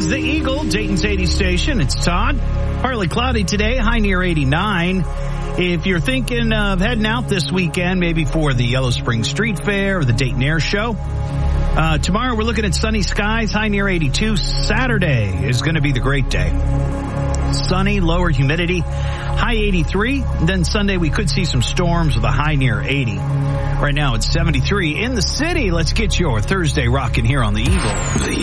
is the Eagle, Dayton's 80 station. It's Todd. Partly cloudy today, high near 89. If you're thinking of heading out this weekend, maybe for the Yellow Spring Street Fair or the Dayton Air Show, tomorrow we're looking at sunny skies, high near 82. Saturday is going to be the great day. Sunny, lower humidity, high 83. Then Sunday we could see some storms with a high near 80. Right now it's 73 in the city. Let's get your Thursday rocking here on the Eagle. The